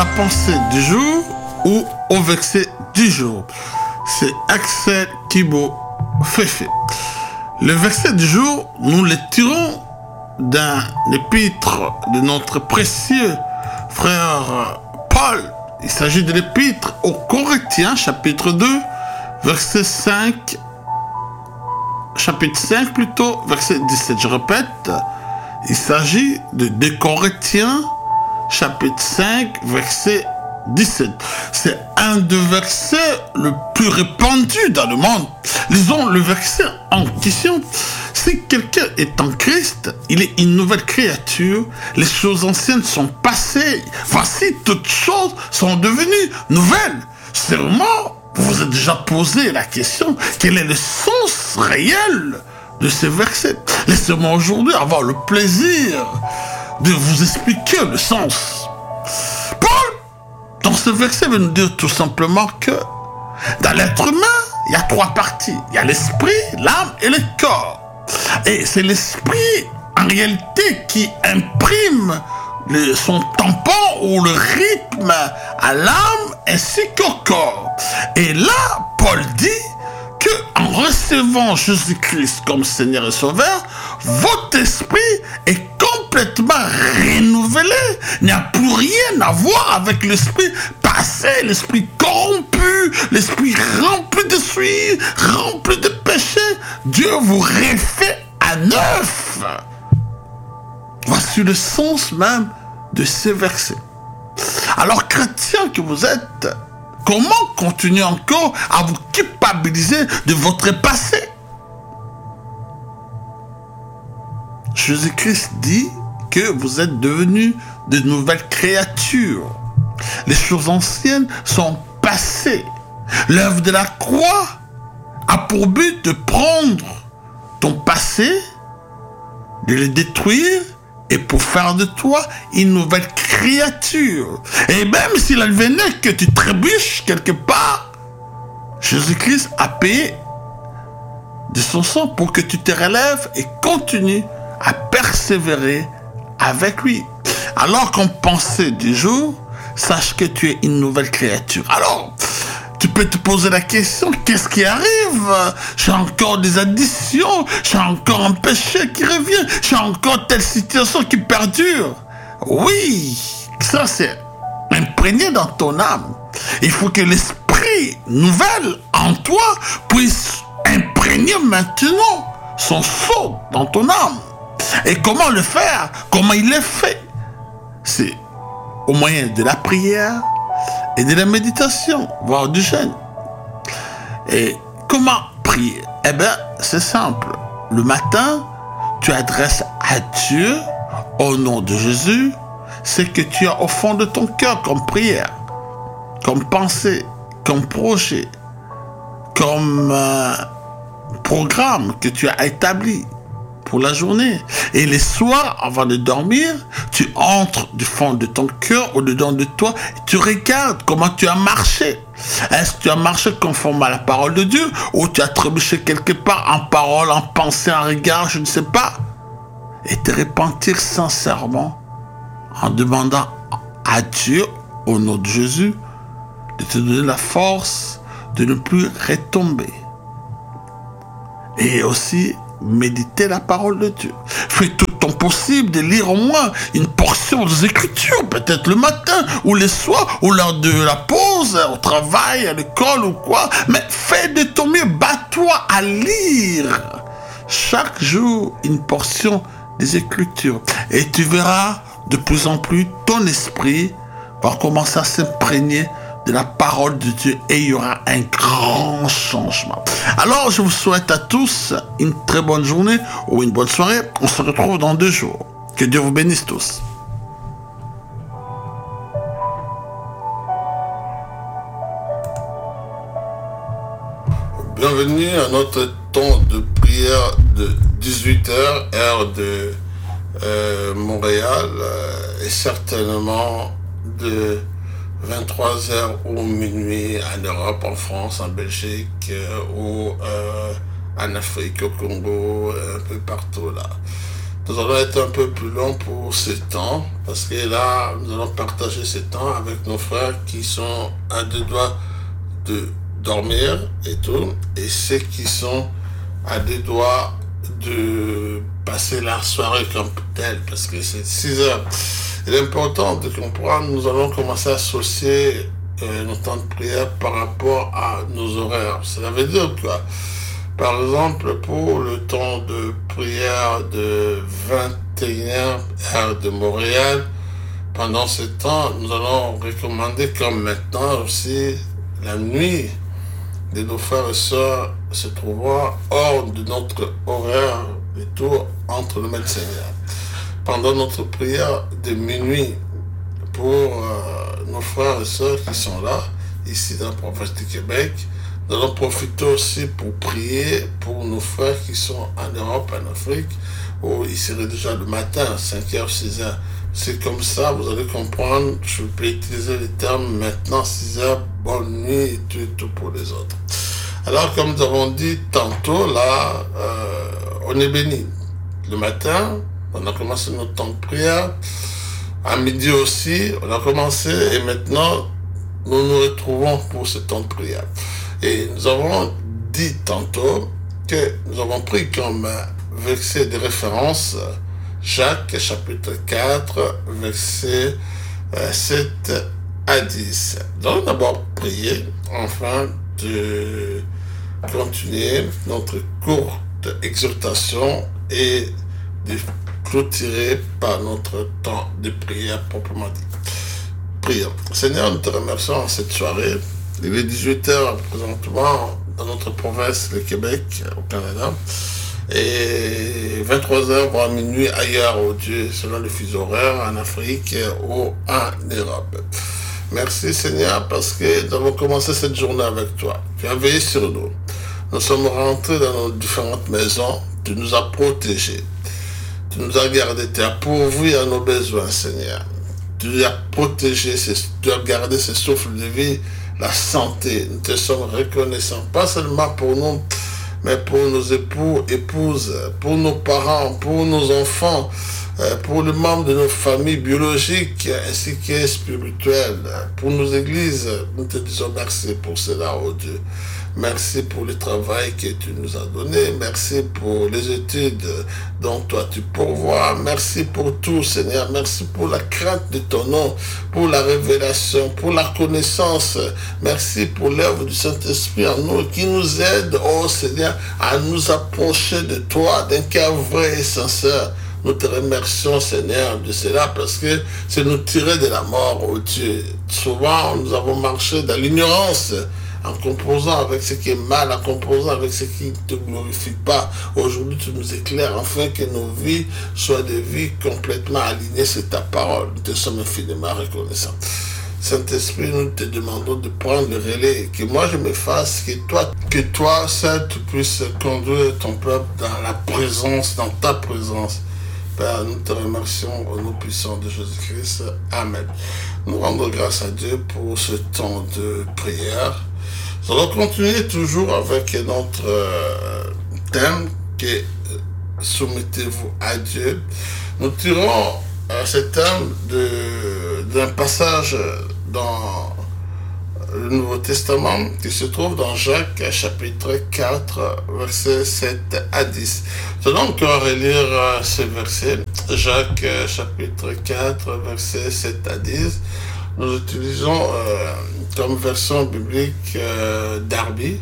la pensée du jour ou au verset du jour. C'est Axel Thibault Féfé. Le verset du jour, nous le tirons d'un épître de notre précieux frère Paul. Il s'agit de l'épître aux Corinthiens, chapitre 2, verset 5, chapitre 5 plutôt, verset 17. Je répète, il s'agit de 2 Corinthiens, chapitre 5, verset 17. C'est un des versets le plus répandu dans le monde. Lisons le verset en question. Si quelqu'un est en Christ, il est une nouvelle créature. Les choses anciennes sont passées. Voici, toutes choses sont devenues nouvelles. Sûrement, vous vous êtes déjà posé la question, quel est le sens réel de ces versets? Laissez-moi aujourd'hui avoir le plaisir de vous expliquer le sens. Paul, dans ce verset, veut nous dire tout simplement que dans l'être humain, il y a 3 parties. Il y a l'esprit, l'âme et le corps. Et c'est l'esprit, en réalité, qui imprime son tampon ou le rythme à l'âme ainsi qu'au corps. Et là, Paul dit que en recevant Jésus-Christ comme Seigneur et Sauveur, votre esprit est complètement renouvelé. Il n'y a plus rien à voir avec l'esprit passé, l'esprit corrompu, l'esprit rempli de suie, rempli de péché. Dieu vous refait à neuf. Voici le sens même de ces versets. Alors, chrétiens que vous êtes, comment continuer encore à vous culpabiliser de votre passé? Jésus-Christ dit que vous êtes devenus de nouvelles créatures. Les choses anciennes sont passées. L'œuvre de la croix a pour but de prendre ton passé, de le détruire et pour faire de toi une nouvelle créature. Et même s'il advenait que tu trébuches quelque part, Jésus-Christ a payé de son sang pour que tu te relèves et continues à persévérer avec lui. Alors qu'en pensée du jour, sache que tu es une nouvelle créature. Alors, tu peux te poser la question, qu'est-ce qui arrive? J'ai encore des additions, j'ai encore un péché qui revient, j'ai encore telle situation qui perdure. Oui, ça c'est imprégné dans ton âme. Il faut que l'esprit nouvel en toi puisse imprégner maintenant son sceau dans ton âme. Et comment le faire? Comment il est fait? C'est au moyen de la prière et de la méditation, voire du jeûne. Et comment prier? Eh bien, c'est simple. Le matin, tu adresses à Dieu, au nom de Jésus, ce que tu as au fond de ton cœur comme prière, comme pensée, comme projet, comme programme que tu as établi pour la journée. Et les soirs, avant de dormir, tu entres du fond de ton cœur, au-dedans de toi, et tu regardes comment tu as marché. Est-ce que tu as marché conforme à la parole de Dieu, ou tu as trébuché quelque part en parole, en pensée, en regard, je ne sais pas. Et te repentir sincèrement en demandant à Dieu, au nom de Jésus, de te donner la force de ne plus retomber. Et aussi méditer la parole de Dieu. Fais tout ton possible de lire au moins une portion des Écritures, peut-être le matin ou le soir, ou lors de la pause, au travail, à l'école ou quoi. Mais fais de ton mieux, bats-toi à lire chaque jour une portion des Écritures. Et tu verras de plus en plus ton esprit va commencer à s'imprégner de la parole de Dieu et il y aura un grand changement. Alors, je vous souhaite à tous une très bonne journée ou une bonne soirée. On se retrouve dans 2 jours. Que Dieu vous bénisse tous. Bienvenue à notre temps de prière de 18h, heure de Montréal, et certainement de 23h ou minuit en Europe, en France, en Belgique, ou en Afrique, au Congo, un peu partout là. Nous allons être un peu plus long pour ce temps, parce que là, nous allons partager ce temps avec nos frères qui sont à deux doigts de dormir et tout, et ceux qui sont à deux doigts de passer la soirée comme telle, parce que c'est 6 heures. Il est important de comprendre, nous allons commencer à associer nos temps de prière par rapport à nos horaires. Cela veut dire quoi? Par exemple, pour le temps de prière de 21h heure de Montréal, pendant ce temps, nous allons recommander comme maintenant aussi la nuit de nos frères et sœurs se trouvant hors de notre horaire et tout entre le médecin. Pendant notre prière de minuit pour nos frères et sœurs qui sont là, ici dans la province du Québec, nous allons profiter aussi pour prier pour nos frères qui sont en Europe, en Afrique, où il serait déjà le matin, 5h, 6h. C'est comme ça, vous allez comprendre, je peux utiliser les termes maintenant, 6h, bonne nuit et tout pour les autres. Alors, comme nous avons dit tantôt, là, on est béni. Le matin, on a commencé notre temps de prière. À midi aussi, on a commencé et maintenant, nous nous retrouvons pour ce temps de prière. Et nous avons dit tantôt que nous avons pris comme verset de référence Jacques chapitre 4, versets 7 à 10. Nous allons d'abord prier afin de continuer notre courte exhortation et de clôturer par notre temps de prière proprement dit. Prions. Seigneur, nous te remercions en cette soirée. Il est 18h présentement dans notre province, le Québec, au Canada, et 23h, voire minuit ailleurs, au Dieu, selon les fuseaux horaires, en Afrique ou en Europe. Merci Seigneur, parce que nous avons commencé cette journée avec toi. Tu as veillé sur nous. Nous sommes rentrés dans nos différentes maisons. Tu nous as protégés. Tu nous as gardés. Tu as pourvu à nos besoins, Seigneur. Tu nous as protégés. Tu as gardé ce souffle de vie, la santé. Nous te sommes reconnaissants, pas seulement pour nous, mais pour nos époux, épouses, pour nos parents, pour nos enfants, pour les membres de nos familles biologiques ainsi que spirituelles, pour nos églises. Nous te disons merci pour cela, oh Dieu. Merci pour le travail que tu nous as donné. Merci pour les études dont toi tu pourvois. Merci pour tout, Seigneur. Merci pour la crainte de ton nom, pour la révélation, pour la connaissance. Merci pour l'œuvre du Saint-Esprit en nous qui nous aide, oh Seigneur, à nous approcher de toi d'un cœur vrai et sincère. Nous te remercions, Seigneur, de cela parce que c'est nous tirer de la mort, oh Dieu. Souvent, nous avons marché dans l'ignorance, en composant avec ce qui est mal, en composant avec ce qui ne te glorifie pas. Aujourd'hui, tu nous éclaires afin que nos vies soient des vies complètement alignées sur ta parole. Nous te sommes infiniment reconnaissants. Saint-Esprit, nous te demandons de prendre le relais, que moi je m'efface, que toi, seul, tu puisses conduire ton peuple dans la présence, dans ta présence. Père, nous te remercions au nom puissant de Jésus-Christ. Amen. Nous rendons grâce à Dieu pour ce temps de prière. Nous allons continuer toujours avec notre thème qui est soumettez-vous à Dieu. Nous tirons ce thème d'un passage dans le Nouveau Testament qui se trouve dans Jacques chapitre 4 versets 7 à 10. Nous allons encore relire ce verset. Jacques chapitre 4 versets 7 à 10. Nous utilisons comme version biblique Darby.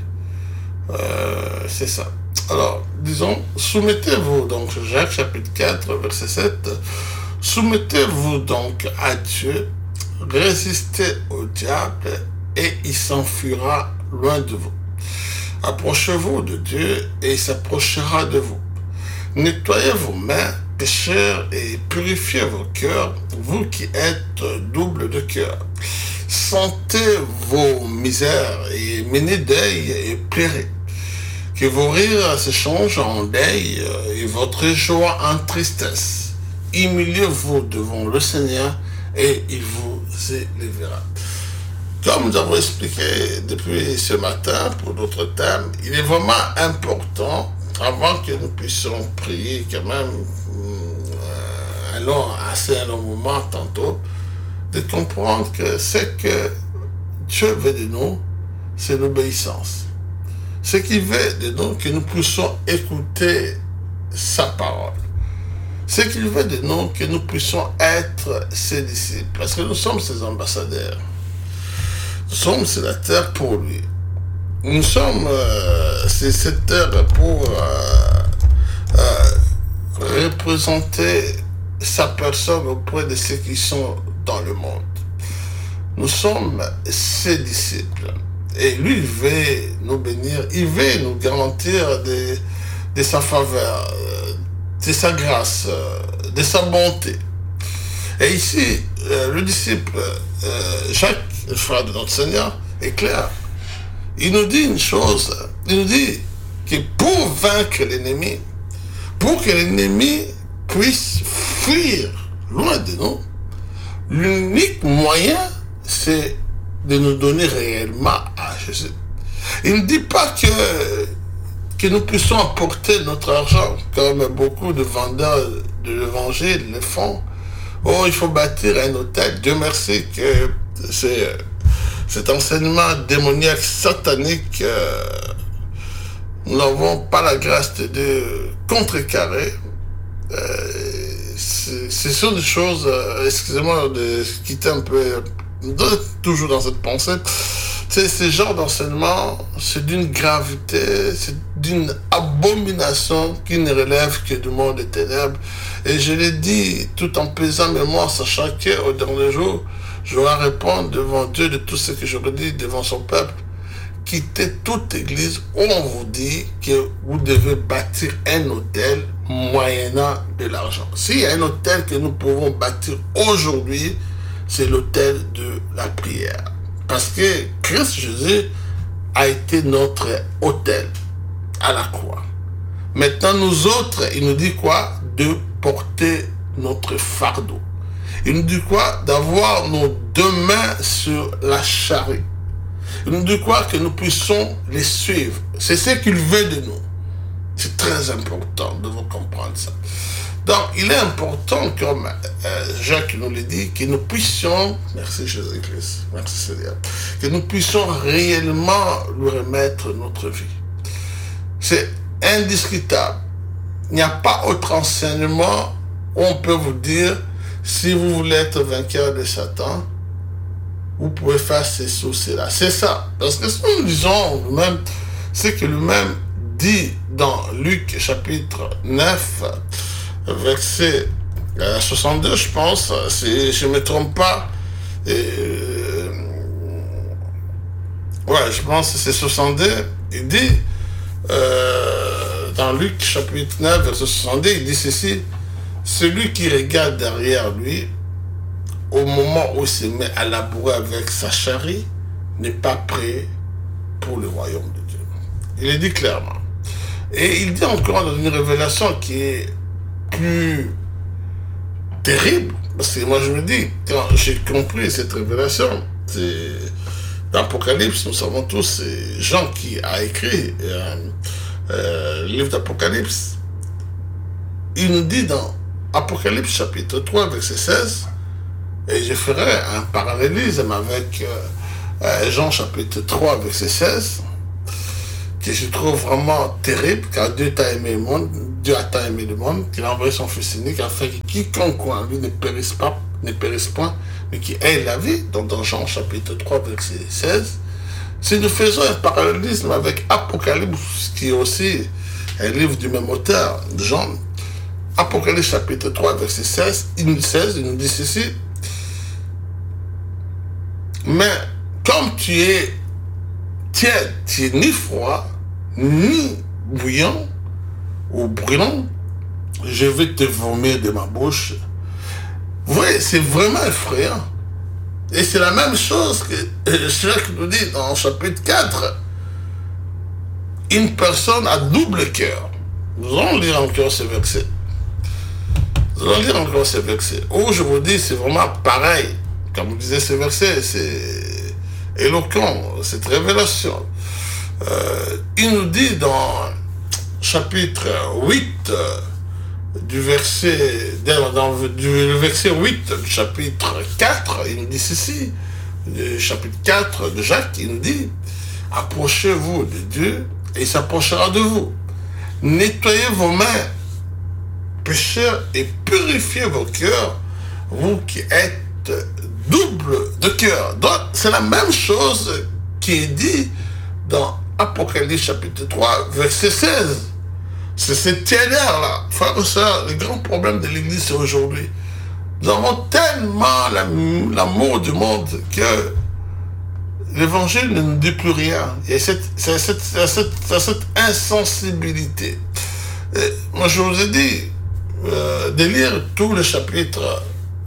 C'est ça. Alors, disons, soumettez-vous, donc Jacques chapitre 4 verset 7. Soumettez-vous donc à Dieu, résistez au diable et il s'enfuira loin de vous. Approchez-vous de Dieu et il s'approchera de vous. Nettoyez vos mains, pécheurs, et purifiez vos cœurs, vous qui êtes double de cœur. Sentez vos misères et menez deuil et pleurez. Que vos rires se changent en deuil et votre joie en tristesse. Humiliez-vous devant le Seigneur et il vous élèvera. Comme nous avons expliqué depuis ce matin pour d'autres thèmes, il est vraiment important, avant que nous puissions prier quand même allons assez un long moment tantôt, de comprendre que ce que Dieu veut de nous, c'est l'obéissance. Ce qu'il veut de nous, que nous puissions écouter sa parole. Ce qu'il veut de nous, que nous puissions être ses disciples. Parce que nous sommes ses ambassadeurs. Nous sommes sur la terre pour lui. Nous sommes sur cette terre pour représenter sa personne auprès de ceux qui sont dans le monde. Nous sommes ses disciples. Et lui, il veut nous bénir, il veut nous garantir de sa faveur, de sa grâce, de sa bonté. Et ici, le disciple Jacques, le frère de notre Seigneur, est clair. Il nous dit une chose, il nous dit que pour vaincre l'ennemi, pour que l'ennemi puisse fuir loin de nous, l'unique moyen, c'est de nous donner réellement à Jésus. Il ne dit pas que nous puissions apporter notre argent, comme beaucoup de vendeurs de l'évangile le font. Oh, il faut bâtir un hôtel. Dieu merci que cet enseignement démoniaque, satanique, nous n'avons pas la grâce de contrecarrer. Ce sont des choses, excusez-moi de quitter un peu, toujours dans cette pensée, ce genre d'enseignement, c'est d'une gravité, c'est d'une abomination qui ne relève que du monde des ténèbres. Et je l'ai dit tout en pesant mémoire, sachant qu'au dernier jour, je dois répondre devant Dieu de tout ce que j'aurais dit devant son peuple. Quittez toute église où on vous dit que vous devez bâtir un hôtel moyennant de l'argent. S'il y a un hôtel que nous pouvons bâtir aujourd'hui, c'est l'hôtel de la prière. Parce que Christ Jésus a été notre hôtel à la croix. Maintenant, nous autres, il nous dit quoi? De porter notre fardeau. Il nous dit quoi? D'avoir nos deux mains sur la charrue. Il nous dit quoi? Que nous puissions les suivre. C'est ce qu'il veut de nous. C'est très important de vous comprendre ça. Donc, il est important, comme Jacques nous le dit, que nous puissions, merci Jésus-Christ, merci Seigneur, que nous puissions réellement lui remettre notre vie. C'est indiscutable. Il n'y a pas autre enseignement où on peut vous dire, si vous voulez être vainqueur de Satan, vous pouvez faire ceci ou cela. C'est ça. Parce que si nous disons nous-mêmes, c'est que lui-même dit dans Luc chapitre 9, verset 62, je pense, si je ne me trompe pas, je pense que c'est 62, il dit, dans Luc chapitre 9, verset 62, il dit ceci, celui qui regarde derrière lui, au moment où il se met à labourer avec sa charrue, n'est pas prêt pour le royaume de Dieu. Il le dit clairement. Et il dit encore dans une révélation qui est plus terrible, parce que moi je me dis, quand j'ai compris cette révélation, c'est d'Apocalypse, nous savons tous, c'est Jean qui a écrit le livre d'Apocalypse. Il nous dit dans Apocalypse chapitre 3, verset 16, et je ferai un parallélisme avec Jean chapitre 3, verset 16, que je trouve vraiment terrible, car Dieu a aimé le monde, Dieu a tant aimé le monde, qu'il a envoyé son Fils unique, afin que quiconque en lui ne périsse point, mais qui ait la vie. Donc dans Jean chapitre 3, verset 16, si nous faisons un parallélisme avec Apocalypse, qui est aussi un livre du même auteur, Jean, Apocalypse chapitre 3, verset 16, il nous dit ceci, mais comme tu es tiède, tu es ni froid, ni bouillant ou brûlant, je vais te vomir de ma bouche. Vous voyez, c'est vraiment effrayant. Et c'est la même chose que Jacques nous dit dans chapitre 4. Une personne a double cœur. Nous allons lire encore ce verset. Où je vous dis, c'est vraiment pareil. Comme vous disiez ce verset, c'est éloquent, cette révélation. Il nous dit dans chapitre 8, du verset, du verset 8 du chapitre 4, il nous dit ceci, du chapitre 4 de Jacques, il nous dit, approchez-vous de Dieu et il s'approchera de vous. Nettoyez vos mains, pécheurs, et purifiez vos cœurs, vous qui êtes double de cœur. Donc, c'est la même chose qui est dit dans Apocalypse chapitre 3, verset 16. C'est cette tiers-là. Frère et sœur, le grand problème de l'Église, c'est aujourd'hui. Nous avons tellement l'amour du monde que l'Évangile ne nous dit plus rien. Il y a cette insensibilité. Et moi, je vous ai dit de lire tous les chapitres,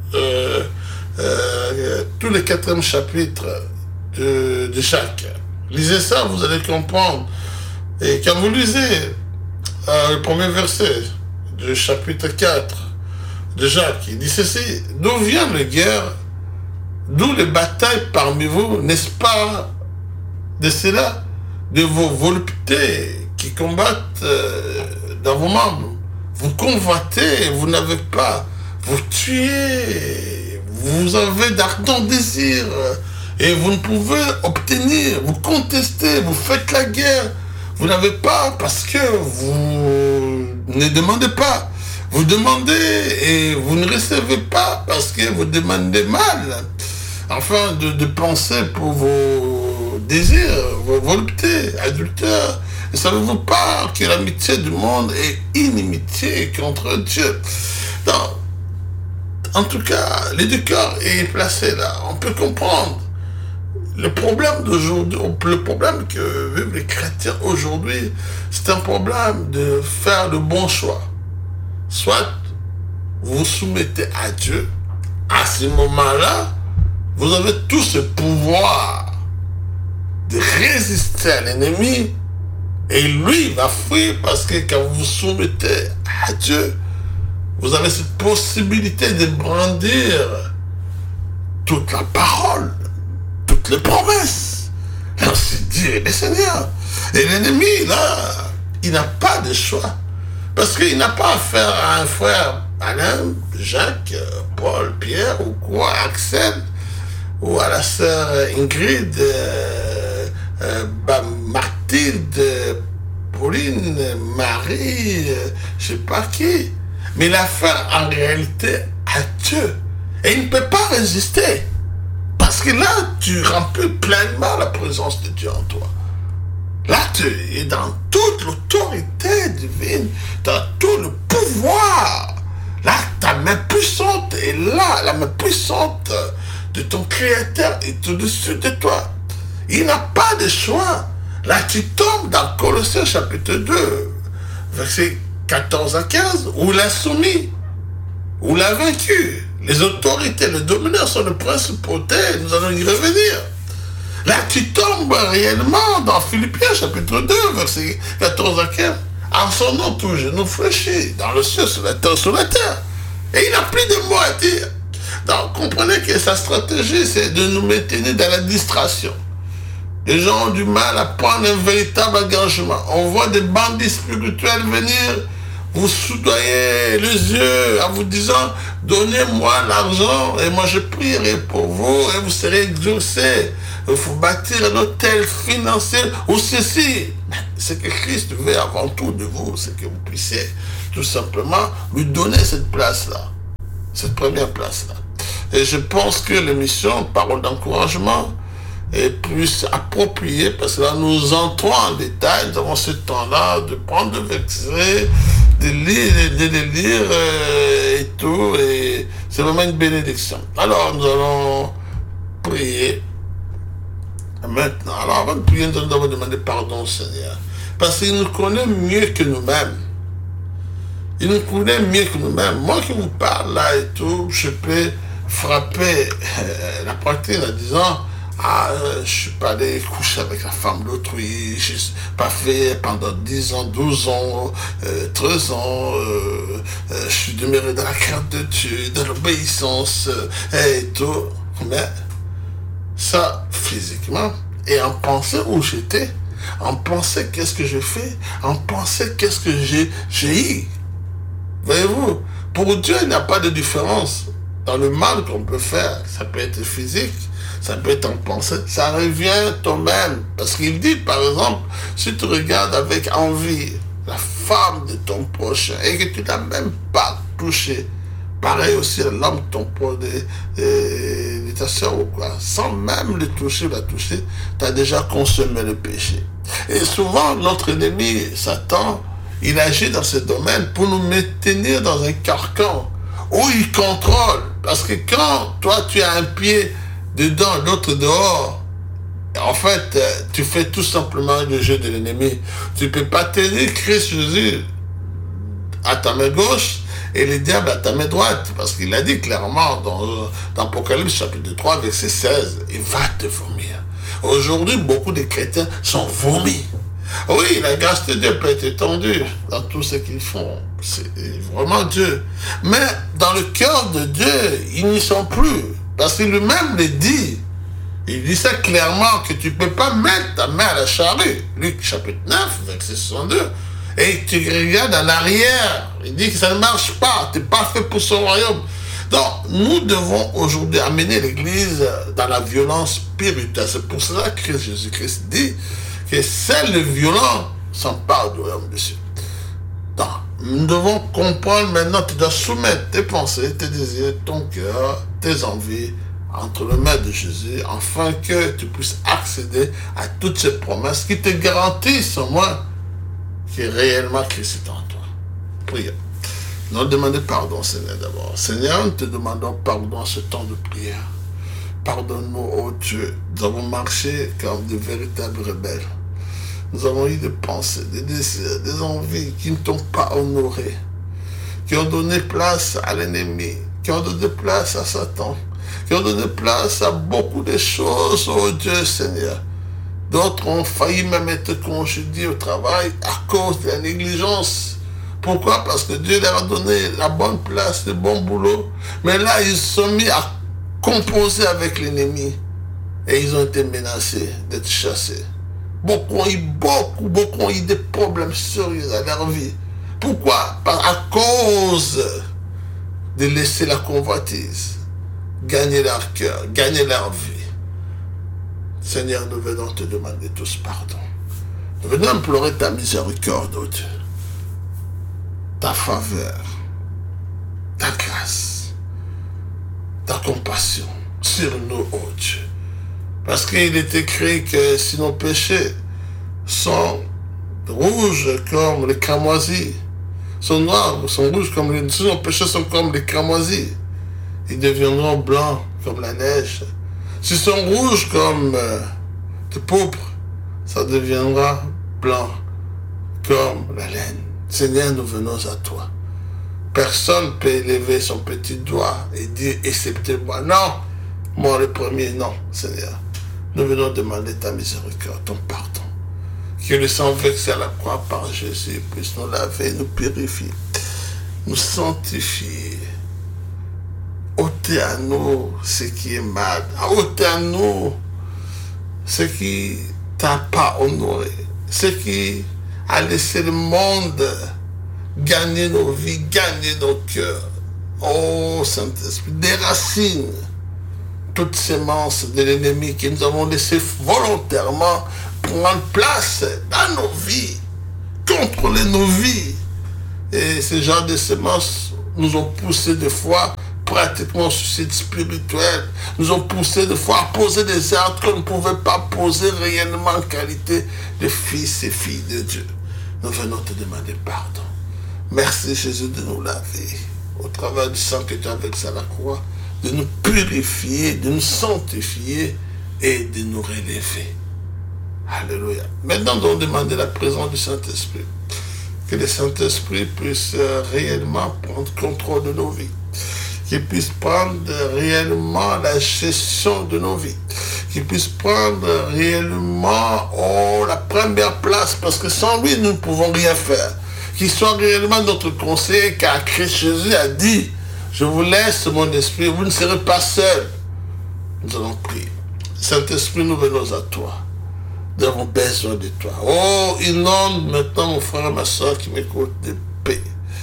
tous les 4e chapitres de Jacques. Lisez ça, vous allez comprendre. Et quand vous lisez le premier verset du chapitre 4 de Jacques, il dit ceci, d'où viennent les guerres, d'où les batailles parmi vous, n'est-ce pas de cela, de vos voluptés qui combattent dans vos membres. Vous convoitez, vous n'avez pas, vous tuez, vous avez d'ardents désirs et vous ne pouvez obtenir, vous contestez, vous faites la guerre. Vous n'avez pas parce que vous ne demandez pas. Vous demandez et vous ne recevez pas parce que vous demandez mal. Afin de penser pour vos désirs, vos voluptés, adultères. Ne savez-vous pas que l'amitié du monde est inimitié contre Dieu? Donc, en tout cas, l'éducateur est placé là. On peut comprendre. Le problème d'aujourd'hui, le problème que vivent les chrétiens aujourd'hui, c'est un problème de faire le bon choix. Soit vous vous soumettez à Dieu, à ce moment-là, vous avez tout ce pouvoir de résister à l'ennemi, et lui va fuir parce que quand vous vous soumettez à Dieu, vous avez cette possibilité de brandir toute la parole, toutes les promesses. Ainsi dit le Seigneur. Et l'ennemi, là, il n'a pas de choix. Parce qu'il n'a pas affaire à un frère Alain, Jacques, Paul, Pierre, ou quoi, Axel, ou à la sœur Ingrid, Mathilde, Pauline, Marie, je sais pas qui. Mais il a affaire en réalité à Dieu. Et il ne peut pas résister. Parce que là, tu remplis pleinement la présence de Dieu en toi. Là, tu es dans toute l'autorité divine, dans tout le pouvoir. Là, ta main puissante est là, la main puissante de ton Créateur est au-dessus de toi. Il n'a pas de choix. Là, tu tombes dans Colossiens chapitre 2, versets 14 à 15, où il a soumis, où il a vaincu. Les autorités, les domineurs sont les principautés, nous allons y revenir. Là, tu tombes réellement dans Philippiens chapitre 2, versets 14 à 15. En son nom, tout genou fléchit, dans le ciel, sur la terre. Et il n'a plus de mots à dire. Donc, comprenez que sa stratégie, c'est de nous maintenir dans la distraction. Les gens ont du mal à prendre un véritable engagement. On voit des bandits spirituels venir vous soudoyer les yeux en vous disant « Donnez-moi l'argent et moi je prierai pour vous et vous serez exaucés. Il faut bâtir un hôtel financier ou ceci. » Ce que Christ veut avant tout de vous, c'est que vous puissiez tout simplement lui donner cette place-là. Cette première place-là. Et je pense que l'émission Parole d'encouragement est plus appropriée parce que là nous entrons en détail, nous avons ce temps-là de prendre le verset, de les lire et tout, et c'est vraiment une bénédiction. Alors nous allons prier maintenant. Alors avant de prier, nous allons demander pardon au Seigneur, parce qu'il nous connaît mieux que nous-mêmes. Il nous connaît mieux que nous-mêmes. Moi qui vous parle là et tout, je peux frapper la poitrine en disant « Ah, je suis pas allé coucher avec la femme d'autrui, je suis pas fait pendant 10 ans, 12 ans, 13 ans, je suis demeuré dans la crainte de Dieu, dans l'obéissance et tout. » Mais ça, physiquement, et en pensée où j'étais, en pensée qu'est-ce que je fais, en pensée qu'est-ce que j'ai eu. Voyez-vous, pour Dieu, il n'y a pas de différence dans le mal qu'on peut faire. Ça peut être physique, ça peut être en pensée, ça revient toi-même. Parce qu'il dit, par exemple, si tu regardes avec envie la femme de ton prochain et que tu n'as même pas touché, pareil aussi l'homme de ton de ta soeur ou quoi, sans même le toucher, la toucher, tu as déjà consommé le péché. Et souvent, notre ennemi, Satan, il agit dans ce domaine pour nous maintenir dans un carcan où il contrôle. Parce que quand toi, tu as un pied dedans, l'autre dehors, en fait, tu fais tout simplement le jeu de l'ennemi. Tu ne peux pas tenir Christ Jésus à ta main gauche et le diable à ta main droite. Parce qu'il a dit clairement dans Apocalypse chapitre 3, verset 16, il va te vomir. Aujourd'hui, beaucoup de chrétiens sont vomis. Oui, la grâce de Dieu peut être étendue dans tout ce qu'ils font. C'est vraiment Dieu. Mais dans le cœur de Dieu, ils n'y sont plus. Parce qu'il lui-même le dit. Il dit ça clairement que tu ne peux pas mettre ta main à la charrue. Luc chapitre 9, verset 62. Et tu regardes en arrière. Il dit que ça ne marche pas. Tu n'es pas fait pour son royaume. Donc, nous devons aujourd'hui amener l'Église dans la violence spirituelle. C'est pour cela que Jésus-Christ dit que seul le violent s'empare du royaume de Dieu. Donc, nous devons comprendre maintenant, tu dois soumettre tes pensées, tes désirs, ton cœur, tes envies entre les mains de Jésus, afin que tu puisses accéder à toutes ces promesses qui te garantissent au moins que réellement Christ est en toi. Prions. Nous demandons pardon, Seigneur, d'abord. Seigneur, nous te demandons pardon à ce temps de prière. Pardonne-nous, oh Dieu. Nous avons marché comme de véritables rebelles. Nous avons eu des pensées, des désirs, des envies qui ne t'ont pas honoré, qui ont donné place à l'ennemi, qui ont donné place à Satan, qui ont donné place à beaucoup de choses, oh Dieu Seigneur. D'autres ont failli même être congédiés au travail à cause de la négligence. Pourquoi? Parce que Dieu leur a donné la bonne place, le bon boulot. Mais là, ils se sont mis à composer avec l'ennemi. Et ils ont été menacés d'être chassés. Beaucoup ont eu des problèmes sérieux dans leur vie. Pourquoi? À cause de laisser la convoitise gagner leur cœur, gagner leur vie. Seigneur, nous venons te demander tous pardon. Nous venons implorer ta miséricorde, oh Dieu. Ta faveur, ta grâce, ta compassion sur nous, oh Dieu. Parce qu'il est écrit que si nos péchés sont rouges comme les cramoisis, sont noirs, sont rouges comme les... Si nos péchés sont comme les cramoisis, ils deviendront blancs comme la neige. S'ils sont rouges comme de pourpre, ça deviendra blanc comme la laine. Seigneur, nous venons à toi. Personne ne peut élever son petit doigt et dire, excepté moi. Non, moi le premier, non, Seigneur. Nous venons demander ta miséricorde, ton pardon. Que le sang versé à la croix par Jésus puisse nous laver, nous purifier, nous sanctifier. Ôtez à nous ce qui est mal. Ôtez à nous ce qui t'a pas honoré. Ce qui a laissé le monde gagner nos vies, gagner nos cœurs. Oh Saint-Esprit, déracine toutes ces semences de l'ennemi que nous avons laissé volontairement prendre place dans nos vies, contrôler nos vies. Et ces genres de semences nous ont poussé des fois pratiquement au suicide spirituel, nous ont poussé des fois à poser des actes qu'on ne pouvait pas poser réellement en qualité de fils et filles de Dieu. Nous venons te demander pardon. Merci Jésus de nous laver au travers du sang que tu as versé à la croix, de nous purifier, de nous sanctifier et de nous relever. Alléluia. Maintenant, nous allons demander la présence du Saint-Esprit. Que le Saint-Esprit puisse réellement prendre contrôle de nos vies. Qu'il puisse prendre réellement la gestion de nos vies. Qu'il puisse prendre réellement la première place, parce que sans lui, nous ne pouvons rien faire. Qu'il soit réellement notre conseiller, car Christ Jésus a dit, je vous laisse mon esprit, vous ne serez pas seuls. Nous allons prier. Saint-Esprit, nous venons à toi. Nous avons besoin de toi. Oh, inonde maintenant mon frère et ma soeur qui m'écoutent de paix.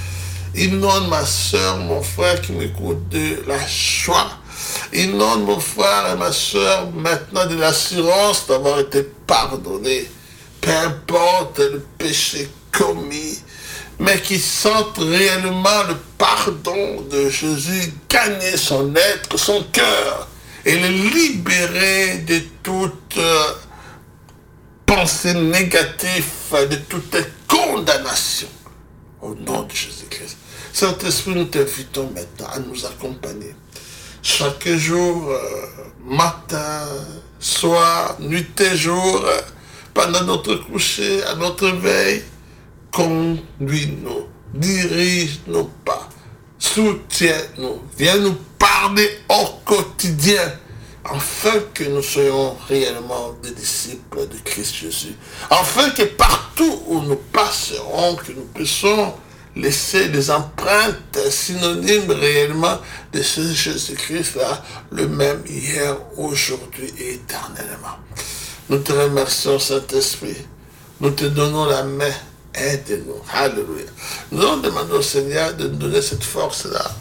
Inonde ma soeur, mon frère qui m'écoute de la joie. Inonde mon frère et ma soeur maintenant de l'assurance d'avoir été pardonné. Peu importe le péché commis, mais qui sentent réellement le pardon de Jésus gagner son être, son cœur, et le libérer de toute pensée négative, de toute condamnation. Au nom de Jésus-Christ. Saint-Esprit, nous t'invitons maintenant à nous accompagner. Chaque jour, matin, soir, nuit et jour, pendant notre coucher, à notre veille, conduis-nous, dirige nos pas, soutiens-nous, viens nous parler au quotidien, afin que nous soyons réellement des disciples de Christ Jésus. Afin que partout où nous passerons, que nous puissions laisser des empreintes synonymes réellement de ce Jésus-Christ-là, le même hier, aujourd'hui et éternellement. Nous te remercions, Saint-Esprit. Nous te donnons la main. Aide-nous. Alléluia. Nous allons demander au Seigneur de nous donner cette force-là,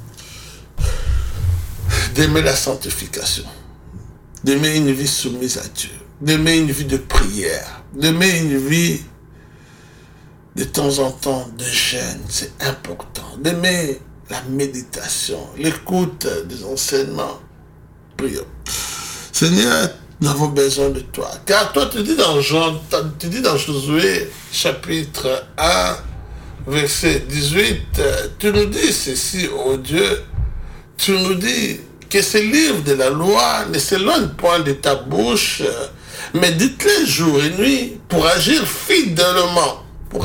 d'aimer la sanctification, d'aimer une vie soumise à Dieu, d'aimer une vie de prière, d'aimer une vie de temps en temps de jeûne, c'est important, d'aimer la méditation, l'écoute des enseignements. Prions. Seigneur, nous avons besoin de toi. Car toi, tu dis dans Josué, chapitre 1, verset 18, tu nous dis ceci, ô Dieu, tu nous dis que ce livre de la loi ne s'éloigne point de ta bouche, mais dites-les jour et nuit pour agir fidèlement,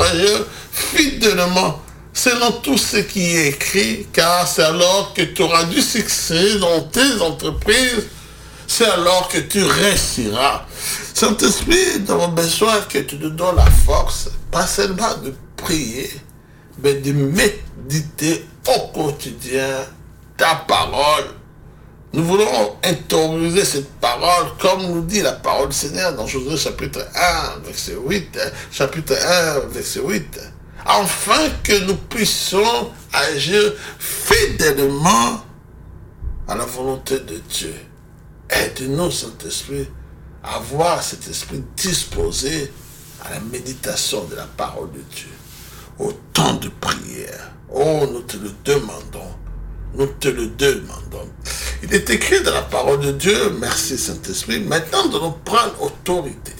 selon tout ce qui est écrit, car c'est alors que tu auras du succès dans tes entreprises, c'est alors que tu réussiras. Saint-Esprit, nous avons besoin que tu nous donnes la force, pas seulement de prier, mais de méditer au quotidien ta parole. Nous voulons intérioriser cette parole, comme nous dit la parole du Seigneur dans Josué chapitre 1, verset 8, chapitre 1, verset 8, afin que nous puissions agir fidèlement à la volonté de Dieu. Aide-nous, Saint-Esprit, à avoir cet esprit disposé à la méditation de la parole de Dieu, au temps de prière. Oh, nous te le demandons. Nous te le demandons. Il est écrit dans la parole de Dieu, merci Saint-Esprit, maintenant nous allons prendre autorité.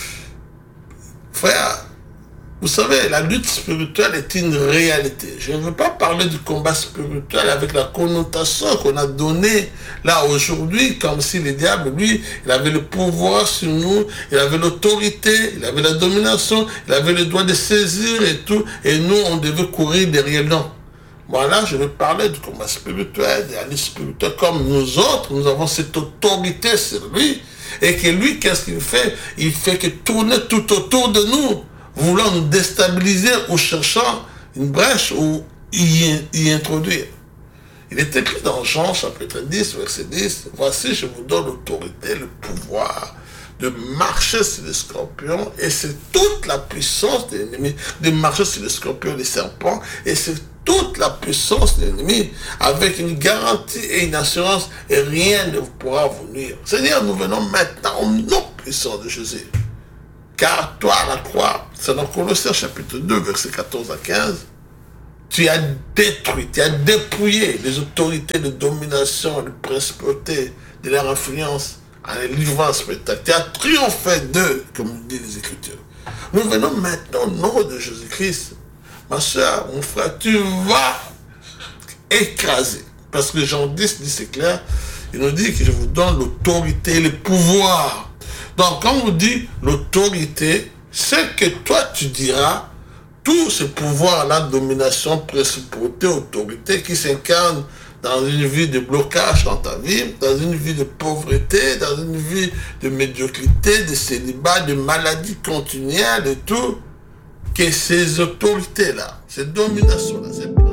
Frère, vous savez, la lutte spirituelle est une réalité. Je ne veux pas parler du combat spirituel avec la connotation qu'on a donnée là aujourd'hui, comme si le diable, lui, il avait le pouvoir sur nous, il avait l'autorité, il avait la domination, il avait le droit de saisir et tout, et nous, on devait courir derrière nous. Voilà, je vais parler du combat spirituel, de la lutte spirituelle, comme nous autres, nous avons cette autorité sur lui, et que lui, qu'est-ce qu'il fait? Il fait que tourner tout autour de nous, voulant nous déstabiliser ou cherchant une brèche ou y introduire. Il est écrit dans Jean chapitre 10, verset 10, « Voici, je vous donne l'autorité, le pouvoir de marcher sur les scorpions, et c'est toute la puissance de l'ennemi, de marcher sur les scorpions et les serpents, et c'est toute la puissance de l'ennemi, avec une garantie et une assurance, et rien ne pourra vous nuire. Seigneur, nous venons maintenant au nom puissant de Jésus. Car toi, à la croix, c'est dans Colossiens chapitre 2, verset 14 à 15, tu as détruit, tu as dépouillé les autorités de domination, de principauté, de leur influence, en les livrant en spectacle. Tu as triomphé d'eux, comme dit les Écritures. Nous venons maintenant au nom de Jésus-Christ. Ma soeur, mon frère, tu vas écraser. Parce que Jean 10 dit, c'est clair, il nous dit que je vous donne l'autorité et le pouvoir. Donc, quand on vous dit l'autorité, c'est que toi, tu diras tout ce pouvoir-là, domination, principauté, autorité, qui s'incarne dans une vie de blocage dans ta vie, dans une vie de pauvreté, dans une vie de médiocrité, de célibat, de maladie continuelle et tout, que ces autorités-là, ces dominations-là,